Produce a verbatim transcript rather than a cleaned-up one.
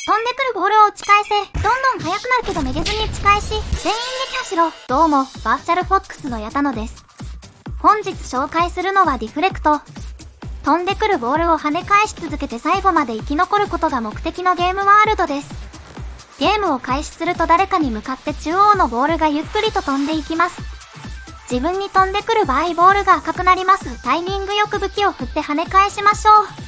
飛んでくるボールを打ち返せ。どんどん速くなるけどめげずに打ち返し、全員撃破しろ。どうも、バーチャルフォックスの矢田野です。本日紹介するのはディフレクト。飛んでくるボールを跳ね返し続けて最後まで生き残ることが目的のゲームワールドです。ゲームを開始すると誰かに向かって中央のボールがゆっくりと飛んでいきます。自分に飛んでくる場合ボールが赤くなります。タイミングよく武器を振って跳ね返しましょう。